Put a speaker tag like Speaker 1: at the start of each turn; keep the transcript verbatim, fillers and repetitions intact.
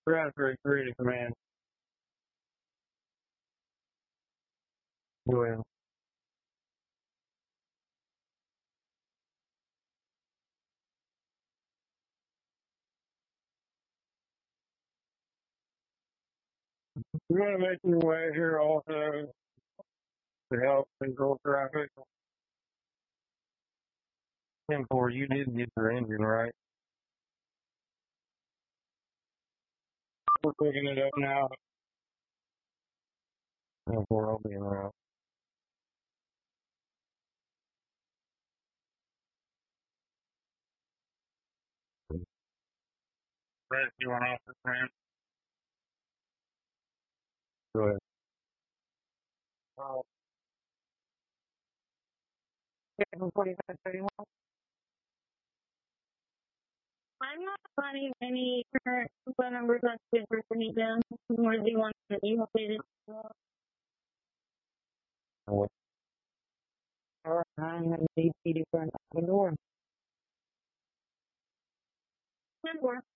Speaker 1: That's very creative, man. Go ahead. You're going to make your way here also to help control traffic. ten four, you did get your engine right. We're picking it up now. ten four, I'll be in route. Brett, you want off the ramp? Go ahead. Oh, forty-five thirty-one. I'm not finding any current phone numbers on paper for me down. Where do you want that you updated? What? All right, nine hundred eighty different door. ten four.